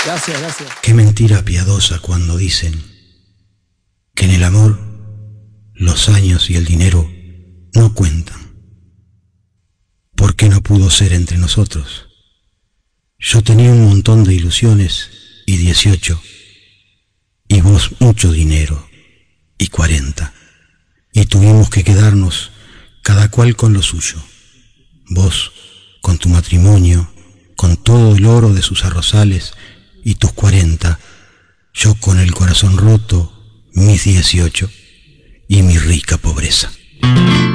Gracias, gracias. Qué mentira piadosa cuando dicen que en el amor los años y el dinero no cuentan. ¿Por qué no pudo ser entre nosotros? Yo tenía un montón de ilusiones y 18, y vos mucho dinero y 40, y tuvimos que quedarnos cada cual con lo suyo. Vos con tu matrimonio, con todo el oro de sus arrozales y tus 40, yo con el corazón roto, mis 18 y mi rica pobreza.